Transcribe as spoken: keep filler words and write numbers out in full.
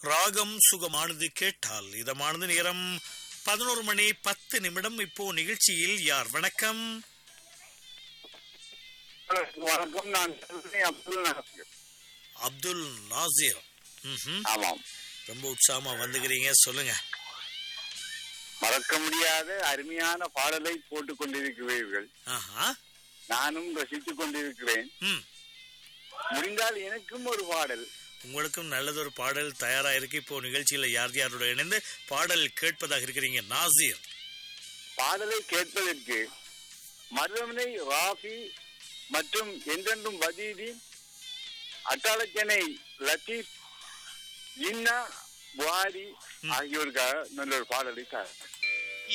ராகம் சுகமானது கேட்டால் இதமானது. நேரம் பதினோரு மணி பத்து நிமிடம். இப்போ நிகழ்ச்சியில் யார்? வணக்கம். வணக்கம், நான் அப்துல் நாசிர். அப்துல் நாசிர். ம்ஹும். ஆமாம், ரொம்ப உற்சாகமா வந்துக்கிறீங்க, சொல்லுங்க. மறக்க முடியாத அருமையான பாடலை போட்டுக் கொண்டிருக்கிறீர்கள். ஆஹா. நானும் ரசித்துக் கொண்டிருக்கிறேன். ம். முடிந்தால் எனக்கும் ஒரு பாடல். உங்களுக்கும் நல்லதொரு பாடல் தயாரா இருக்கு. இப்போ நிகழ்ச்சியில யார் யாரோட இணைந்து பாடல் கேட்பதாக இருக்கிறீங்க நாசிர்? பாடலை கேட்பதற்கு மருதமனை ராஃபி மற்றும் என்றென்றும் பதீதி, அட்டாளச்சனை லத்தீப், ஜின்னா, புகாரி ஆகியோருக்காக நல்ல ஒரு பாடலை தார்.